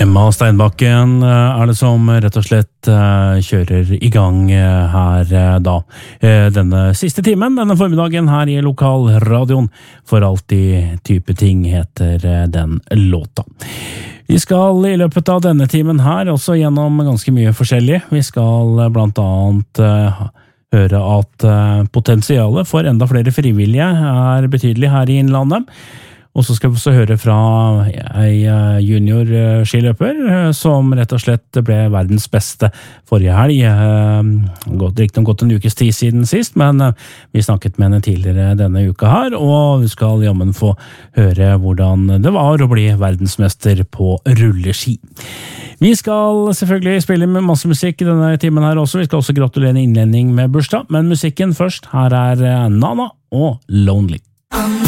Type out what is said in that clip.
Emma Steinbakken det som rett og slett kjører i gang her da. Denne siste timen, denne formiddagen her i lokalradioen, for alltid type ting heter den låta. Vi skal i løpet av denne timen her også gjennom ganske mye forskjellig. Vi skal blant annet høre at potensialet for enda flere frivillige betydelig her i Innlandet. Og så skal vi også høre fra en junior skiløper som rett og slett ble verdens beste forrige helg. Riktig gått en ukes tid siden sist, men vi snakket med henne tidligere denne uka her, og vi skal jammen få høre hvordan det var å bli verdensmester på rulleski. Vi skal selvfølgelig spille med masse musikk i denne timen her også. Vi skal også gratulere en innledning med bursdag, men musikken først. Her Nana og Lonely.